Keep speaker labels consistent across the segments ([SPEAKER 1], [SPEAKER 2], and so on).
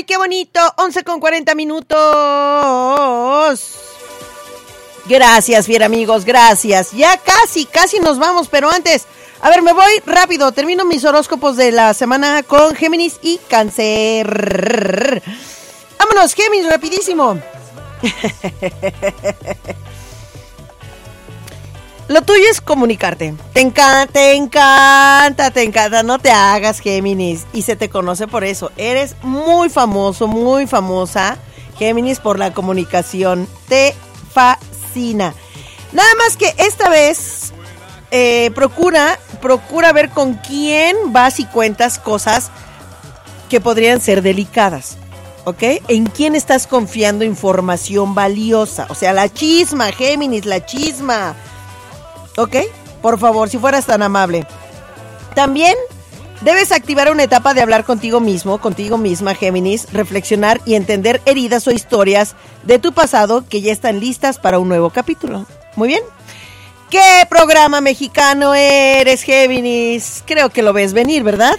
[SPEAKER 1] ¡Ay, qué bonito! 11:40. Gracias, fiel amigos, gracias. Ya casi nos vamos, pero antes, a ver, me voy rápido. Termino mis horóscopos de la semana con Géminis y Cáncer. Vámonos, Géminis, rapidísimo. Lo tuyo es comunicarte. Te encanta. No te hagas, Géminis. Y se te conoce por eso. Eres muy famoso, muy famosa, Géminis, por la comunicación. Te fascina. Nada más que esta vez procura ver con quién vas y cuentas cosas que podrían ser delicadas. ¿Ok? ¿En quién estás confiando información valiosa? O sea, la chisma, Géminis, la chisma. ¿Ok? Por favor, si fueras tan amable. También debes activar una etapa de hablar contigo mismo, contigo misma, Géminis, reflexionar y entender heridas o historias de tu pasado que ya están listas para un nuevo capítulo. Muy bien. ¿Qué programa mexicano eres, Géminis? Creo que lo ves venir, ¿verdad?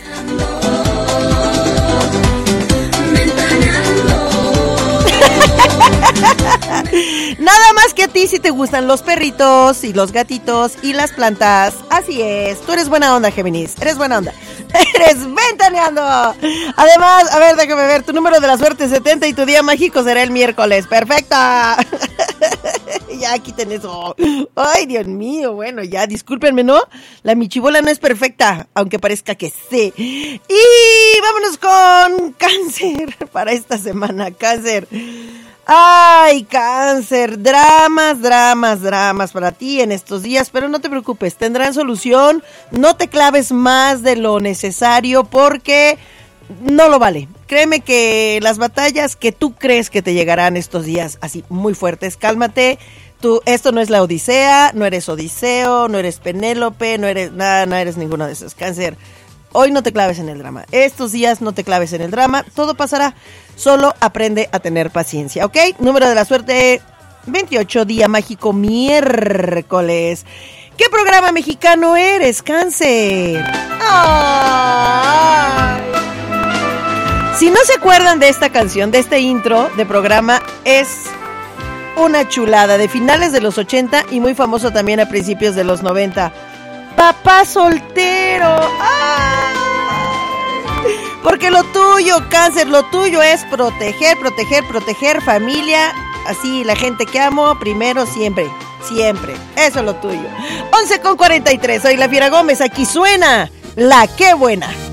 [SPEAKER 1] Nada más que a ti si te gustan los perritos y los gatitos y las plantas. Así es, tú eres buena onda, Géminis. Eres buena onda. Eres ventaneando. Además, a ver, déjame ver. Tu número de la suerte es 70 y tu día mágico será el miércoles. ¡Perfecta! Ya quiten eso. Ay, Dios mío. Bueno, ya, discúlpenme, ¿no? La michibola no es perfecta, aunque parezca que sí. Y vámonos con Cáncer para esta semana. Cáncer. Ay, Cáncer, dramas para ti en estos días, pero no te preocupes, tendrán solución. No te claves más de lo necesario porque no lo vale. Créeme que las batallas que tú crees que te llegarán estos días así muy fuertes, cálmate. Esto no es la Odisea, no eres Odiseo, no eres Penélope, no eres nada, no eres ninguno de esos. Cáncer, hoy no te claves en el drama. Estos días no te claves en el drama, todo pasará. Solo aprende a tener paciencia, ¿ok? Número de la suerte 28, día mágico miércoles. ¿Qué programa mexicano eres, Cáncer? ¡Ay! Si no se acuerdan de esta canción, de este intro de programa, es una chulada de finales de los 80 y muy famoso también a principios de los 90. ¡Papá soltero! ¡Ay! Porque lo tuyo, Cáncer, lo tuyo es proteger familia. Así, la gente que amo, primero, siempre. Eso es lo tuyo. 11:43, soy la Fiera Gómez, aquí suena La Qué Buena.